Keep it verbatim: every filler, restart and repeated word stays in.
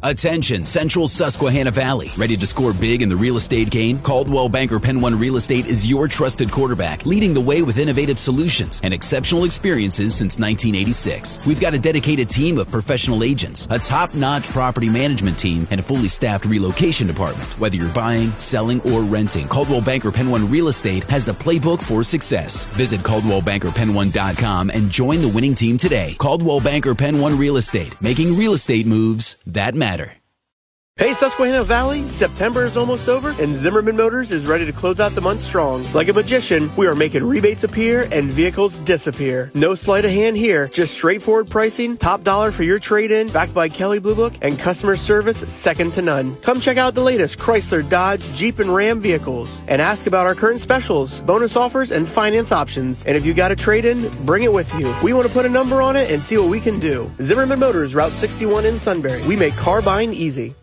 Attention, Central Susquehanna Valley. Ready to score big in the real estate game? Coldwell Banker Penn One Real Estate is your trusted quarterback, leading the way with innovative solutions and exceptional experiences since nineteen eighty-six. We've got a dedicated team of professional agents, a top-notch property management team, and a fully staffed relocation department. Whether you're buying, selling, or renting, Coldwell Banker Penn One Real Estate has the playbook for success. Visit Coldwell Banker Penn One dot com and join the winning team today. Coldwell Banker Penn One Real Estate, making real estate moves that matter. Hey Susquehanna Valley, September is almost over and Zimmerman Motors is ready to close out the month strong. Like a magician, we are making rebates appear and vehicles disappear. No sleight of hand here, just straightforward pricing, top dollar for your trade-in, backed by Kelley Blue Book, and customer service second to none. Come check out the latest Chrysler, Dodge, Jeep, and Ram vehicles and ask about our current specials, bonus offers, and finance options. And if you got a trade-in, bring it with you. We want to put a number on it and see what we can do. Zimmerman Motors, Route sixty-one in Sunbury. We make car buying easy.